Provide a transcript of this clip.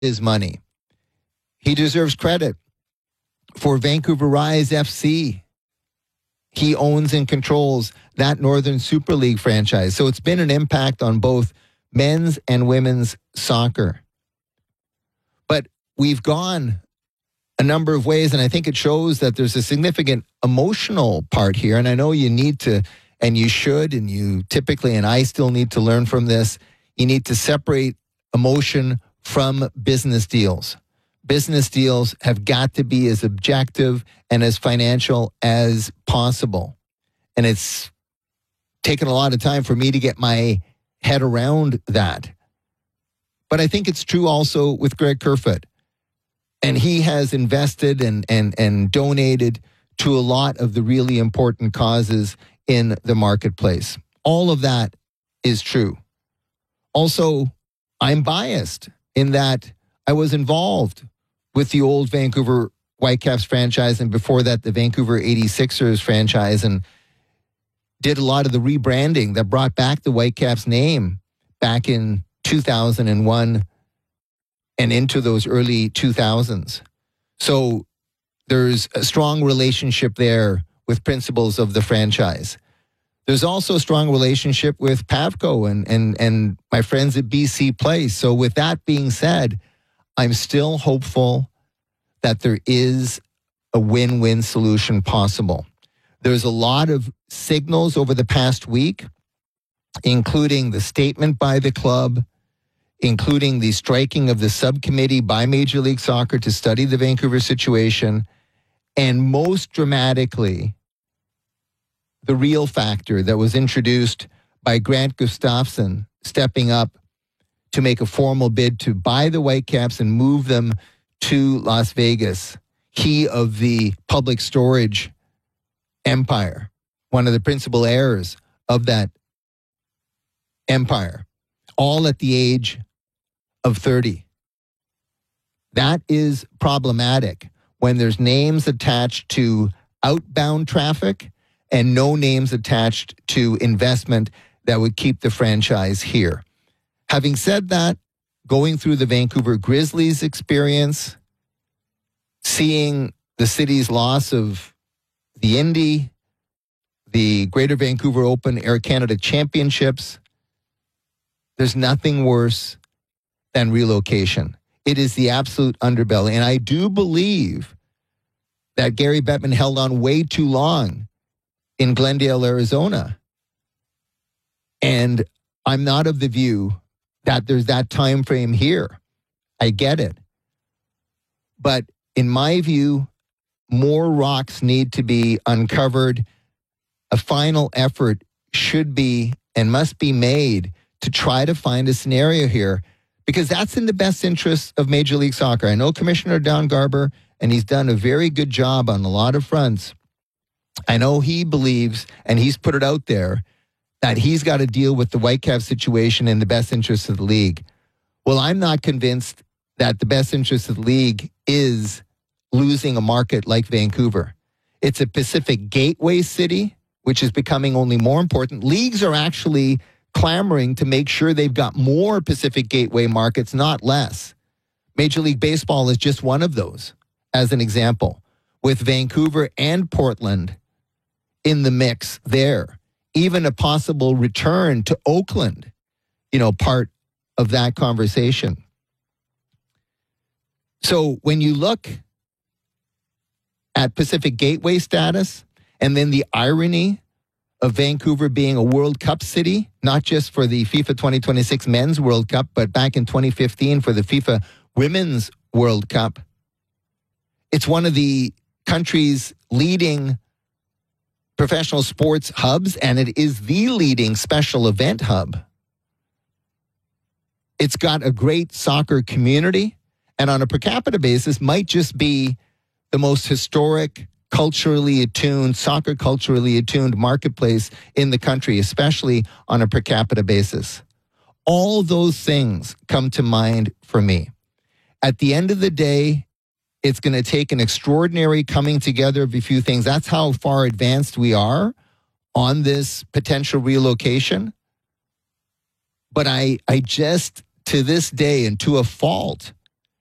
his money. He deserves credit for Vancouver Rise FC. He owns and controls that Northern Super League franchise. So it's been an impact on both men's and women's soccer. But we've gone a number of ways, and I think it shows that there's a significant emotional part here. And I know you need to, and you should, and you typically, and I still need to learn from this, you need to separate emotion from business deals. Business deals have got to be as objective and as financial as possible. And it's taken a lot of time for me to get my head around that. But I think it's true also with Greg Kerfoot. And he has invested and donated to a lot of the really important causes in the marketplace. All of that is true. Also, I'm biased in that I was involved with the old Vancouver Whitecaps franchise, and before that, the Vancouver 86ers franchise, and did a lot of the rebranding that brought back the Whitecaps name back in 2001 and into those early 2000s. So there's a strong relationship there with principals of the franchise. There's also a strong relationship with Pavco and my friends at BC Place. So with that being said, I'm still hopeful that there is a win-win solution possible. There's a lot of signals over the past week, including the statement by the club, including the striking of the subcommittee by Major League Soccer to study the Vancouver situation, and most dramatically, the real factor that was introduced by Grant Gustafson stepping up to make a formal bid to buy the Whitecaps and move them to Las Vegas. He of the Public Storage empire, one of the principal heirs of that empire, all at the age of 30. That is problematic when there's names attached to outbound traffic and no names attached to investment that would keep the franchise here. Having said that, going through the Vancouver Grizzlies experience, seeing the city's loss of the Indy, the Greater Vancouver Open Air Canada Championships, there's nothing worse than relocation. It is the absolute underbelly. And I do believe that Gary Bettman held on way too long in Glendale, Arizona. And I'm not of the view that there's that time frame here. I get it. But in my view, more rocks need to be uncovered. A final effort should be and must be made to try to find a scenario here, because that's in the best interest of Major League Soccer. I know Commissioner Don Garber, and he's done a very good job on a lot of fronts. I know he believes, and he's put it out there, that he's got to deal with the Whitecaps situation in the best interest of the league. Well, I'm not convinced that the best interest of the league is losing a market like Vancouver. It's a Pacific Gateway city, which is becoming only more important. Leagues are actually clamoring to make sure they've got more Pacific Gateway markets, not less. Major League Baseball is just one of those, as an example, with Vancouver and Portland in the mix there. Even a possible return to Oakland, part of that conversation. So when you look at Pacific Gateway status, and then the irony of Vancouver being a World Cup city, not just for the FIFA 2026 Men's World Cup, but back in 2015 for the FIFA Women's World Cup. It's one of the country's leading professional sports hubs, and it is the leading special event hub. It's got a great soccer community, and on a per capita basis might just be the most historic, culturally attuned, soccer culturally attuned marketplace in the country, especially on a per capita basis. All those things come to mind for me. At the end of the day, it's going to take an extraordinary coming together of a few things. That's how far advanced we are on this potential relocation. But I just, to this day, and to a fault,